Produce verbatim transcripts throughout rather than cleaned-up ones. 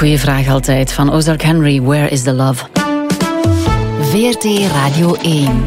Goeie vraag altijd. Van Ozark Henry, Where is the Love? V R T Radio één.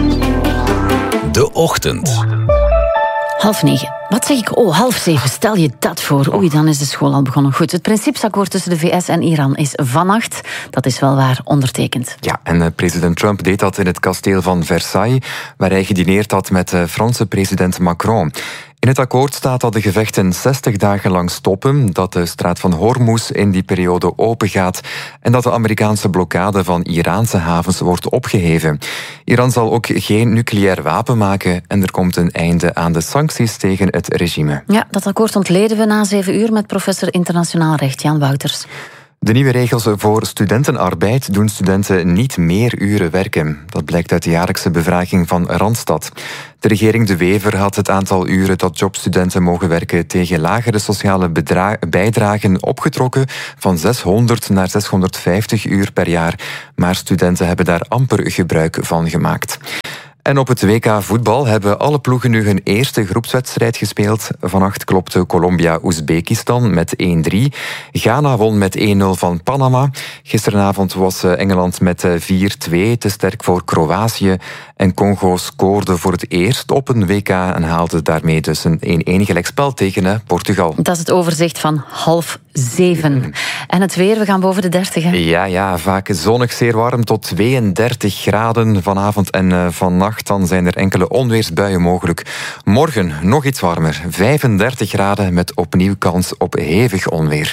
De Ochtend. Half negen. Wat zeg ik? Oh, half zeven. Stel je dat voor. Oei, dan is de school al begonnen. Goed, het principesakkoord tussen de V S en Iran is vannacht, dat is wel waar, ondertekend. Ja, en uh, president Trump deed dat in het kasteel van Versailles, waar hij gedineerd had met de Franse president Macron. In het akkoord staat dat de gevechten zestig dagen lang stoppen, dat de straat van Hormuz in die periode opengaat en dat de Amerikaanse blokkade van Iraanse havens wordt opgeheven. Iran zal ook geen nucleair wapen maken en er komt een einde aan de sancties tegen het regime. Ja, dat akkoord ontleden we na zeven uur met professor internationaal recht Jan Wouters. De nieuwe regels voor studentenarbeid doen studenten niet meer uren werken. Dat blijkt uit de jaarlijkse bevraging van Randstad. De regering De Wever had het aantal uren dat jobstudenten mogen werken tegen lagere sociale bedra- bijdragen opgetrokken van zeshonderd naar zeshonderdvijftig uur per jaar. Maar studenten hebben daar amper gebruik van gemaakt. En op het W K voetbal hebben alle ploegen nu hun eerste groepswedstrijd gespeeld. Vannacht klopte Colombia-Oezbekistan met één drie. Ghana won met één nul van Panama. Gisteravond was Engeland met vier twee te sterk voor Kroatië. En Congo scoorde voor het eerst op een W K en haalde daarmee dus een één-één gelijkspel tegen Portugal. Dat is het overzicht van half zeven. En het weer, we gaan boven de dertig, hè? Ja, ja, vaak zonnig, zeer warm, tot tweeëndertig graden vanavond en uh, vannacht. Dan zijn er enkele onweersbuien mogelijk. Morgen nog iets warmer, vijfendertig graden met opnieuw kans op hevig onweer.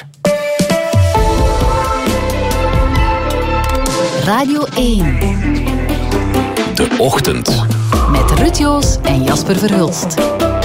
Radio één. De Ochtend. Met Ruud Joos en Jasper Verhulst.